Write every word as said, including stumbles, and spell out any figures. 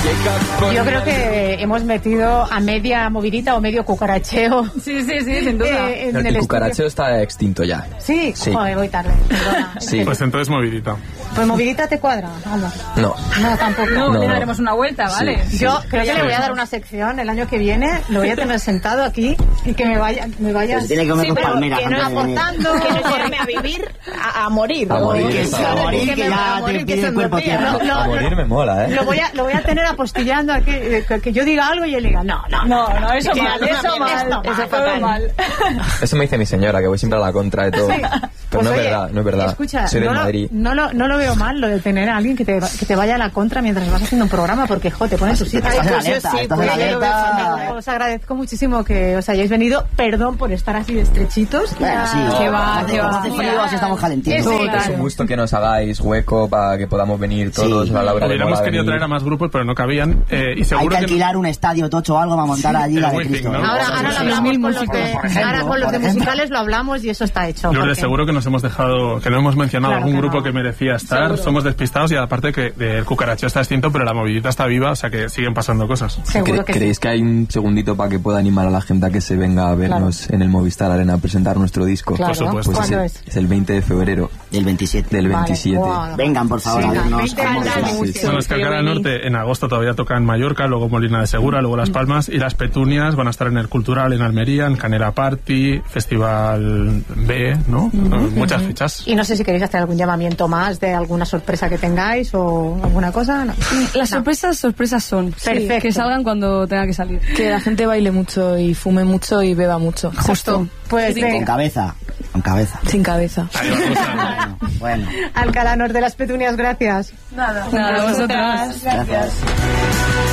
Yo creo que hemos metido a media movidita o medio cucaracheo. Sí, sí, sí, sin duda. Eh, en el, el el cucaracheo está extinto ya. Sí, sí. Joder, voy tarde. Sí. Pues entonces movidita. Pues movidita te cuadra, Alba. No. No, tampoco. No, no, le no. daremos una vuelta, ¿vale? Sí, Yo sí. creo que le voy a dar una sección el año que viene, lo voy a tener sentado aquí y que me vaya, me vaya Pues tiene que comer sí, con pero palmeras que no antes de venir. aportando, Que no llevarme a vivir a, a morir. A morir, Que eso. a morir, que me va ya a te morir, que pide se el me cuerpo olvida. tierra. No, A no, morir me mola, ¿eh? Lo voy a, lo voy a tener apostillando aquí, eh, que, que yo diga algo y él diga, no, no, No, no, eso Que mal, alguna eso mierda, mal, esto eso mal, fue fatal. mal. Eso me dice mi señora, que voy siempre a la contra de todo. Sí. Pero Pues no es oye, verdad, no es verdad. Escucha, Soy de no, Madrid. Lo, no, lo, no lo veo mal lo de tener a alguien que te, que te vaya a la contra mientras vas haciendo un programa, porque, jo, te pones tu sitio. Estás en Pues yo alerta, sí, estás pues en yo lo veo alerta. fantástico. Os agradezco muchísimo que os hayáis venido. Perdón por estar así de estrechitos. Bueno, sí. Que va, Hace- que va. Hace frío, así estamos calentitos. Sí, Es un gusto que nos hagáis hueco para que podamos venir todos. Sí. A la hora de Hubiéramos mola querido venir. traer a más grupos, pero no cabían. Eh, y Hay seguro que que alquilar un estadio tocho o algo para montar allí el la de Wizzing, Cristo. ¿no? Ahora, Sí, ahora sí, lo sí. hablamos mil con los músicos, de, por ejemplo, ahora con los por de ejemplo. musicales lo hablamos y eso está hecho. Lourdes, porque- seguro que nos hemos dejado, que no hemos mencionado Claro algún que grupo no. que merecía estar. Seguro. Somos despistados y aparte que el cucaracheo está extinto, pero la movidita está viva, o sea que siguen pasando cosas. Seguro ¿Cre- que sí. ¿Creéis que hay un segundito para que pueda animar a la gente a que se venga a vernos en el Movistar Arena a presentar nuestro disco? Claro. Por supuesto. Pues es, ¿Cuándo el, es? es el veinte de febrero Del veintisiete. del Vale. veintisiete. Wow. Vengan, por favor, Sí, a vernos. veinte Vamos a años. ver. Sí, sí. Bueno, es que Alcalá del Norte en agosto todavía toca en Mallorca, luego Molina de Segura, luego Las Palmas y Las Petunias van a estar en el Cultural en Almería, en Canela Party, Festival B, ¿no? Muchas fechas. Y no sé si queréis hacer algún llamamiento más de alguna sorpresa que tengáis o alguna cosa. No. Las sorpresas, sorpresas son. Perfecto. Que salgan cuando tenga que salir. Que la gente baile mucho y fume mucho y beba mucho. Justo. Pues Con venga, cabeza. Con cabeza. Sin cabeza. Ahí vamos a- Bueno, bueno. Alcalá Norte de las Petunias, gracias. Nada, vosotras. Gracias.